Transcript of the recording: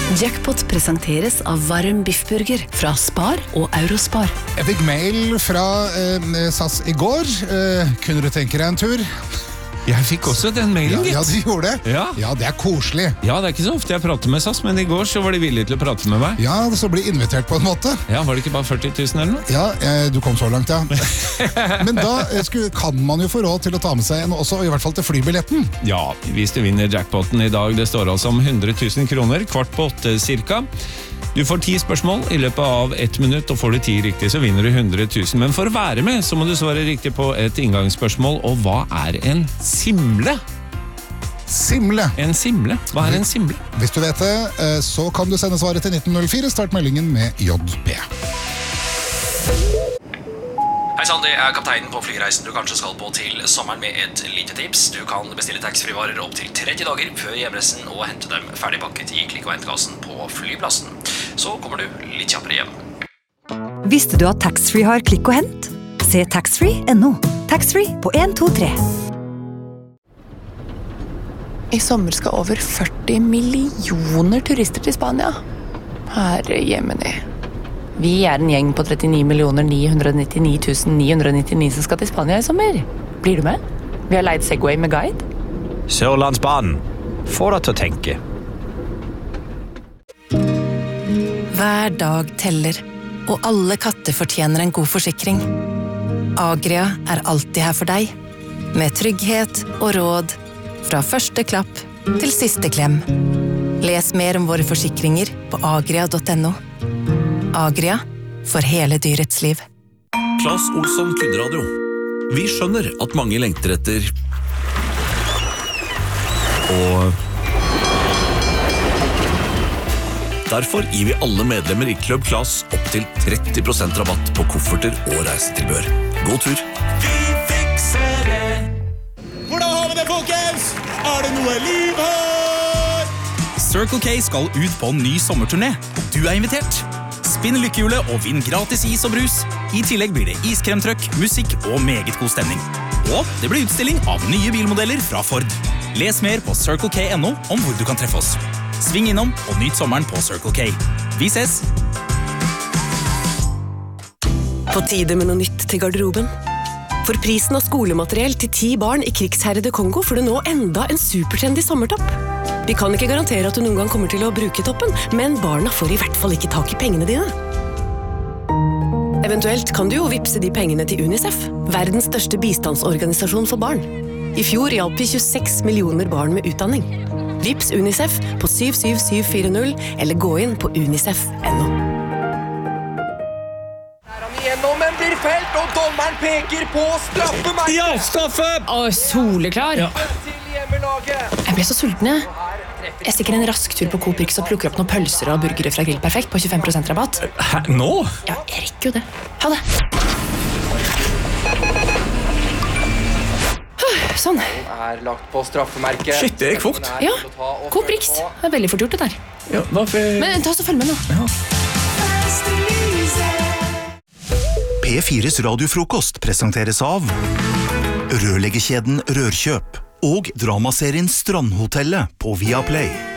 Jackpot presenteres av Varm Biffburger fra Spar og Eurospar. Jeg fikk mail fra SAS i går. Kunne du tenke deg en tur? Jeg fikk også den mailen, Ja, de gjorde det. Ja, det koselig. Ja, det ikke så ofte jeg prater med SAS, men i går så var de villige til å prate med meg. Ja, så bli invitert på en måte. Ja, var det ikke bare 40 000 eller noe? Ja, du kom så langt, ja. Men da kan man jo få råd til å ta med seg en også, i hvert fall til flybilletten. Ja, hvis du vinner jackpoten i dag, det står altså om 100 000 kroner, 7:15 cirka. Du får 10 spørsmål i løpet av 1 minutt, og får du 10 riktig, så vinner du 100 000. Men for å være med, så må du svare riktig på et inngangsspørsmål, og hva er en simle? Simle. En simle. Hva er en simle? Hvis du vet det, så kan du sende svaret til 1904, start meldingen med JP. Hei sann, det er kapteinen på flyreisen du kanskje skal på til sommeren med et lite tips. Du kan bestille taxfree-varer opp til 30 dager før hjemreisen og hente dem ferdigpakket i klikk- og hentkassen på flyplassen. Så kommer du litt kjappere hjem. Visste du at taxfree har klikk og hent? Se taxfree.no. Taxfree på 1, 2, 3. I sommer skal over 40 millioner turister til Spania. Herre jemini. Vi er en gjeng på 39 999 999 som skal til Spania i sommer. Blir du med? Vi har leid Segway med guide. Sørlandsbanen. Får deg til å tenke. Hver dag teller, og alle katter fortjener en god forsikring. Agria er alltid her for deg, med trygghet og råd, fra første klapp til siste klem. Les mer om våre forsikringer på agria.no. Agria, for hele dyrets liv. Claes Olsson Kundradio. Vi skjønner at mange lengter etter og derfor gir vi alle medlemmer i Club Claes opp til 30% rabatt på kofferter og reisetilbør. God tur! Vi fikser det! Hvordan har vi det, folkens? Er det noe liv her? Circle K skal ut på en ny sommerturné, og du er invitert. Spinn lykkehjulet og vinn gratis is og brus. I tillegg blir det iskremtrøkk, musikk og meget god stemning. Og det blir utstilling av nye bilmodeller fra Ford. Les mer på CircleK.no om hvor du kan treffe oss. Sving innom og nyt sommeren på Circle K. Vi ses! På tide med noe nytt til garderoben. For prisen av skolemateriell til 10 barn i krigsherrede Kongo får du nå enda en supertrendy sommertopp. Vi kan ikke garantere at du noen gang kommer til å bruke toppen, men barna får i hvert fall ikke tak i pengene dine. Eventuelt kan du jo vipse de pengene til UNICEF, verdens største bistandsorganisasjon for barn. I fjor hjalp vi 26 millioner barn med utdanning. Vips UNICEF på 77740, eller gå inn på unicef.no. Men blir felt, og dommeren peker på straffemerket. Ja, straffe! Soleklar. Ja. Jeg ble så sulten, jeg. Jeg stikker en rask tur på Coop Rix og plukker opp noen pølser og burgere fra Grill Perfekt på 25% rabatt. Hæ, nå? Ja, jeg rekker jo det. Ha det. Sånn. Er lagt på straffemerket. Shit, det gikk fort. Ja, Coop Rix. Det er veldig fort gjort det der. Ja, hvorfor? Men ta så følg med nå. Ja. P4s radiofrokost presenteres av rørleggerkjeden Rørkjøp og dramaserien Strandhotellet på Viaplay.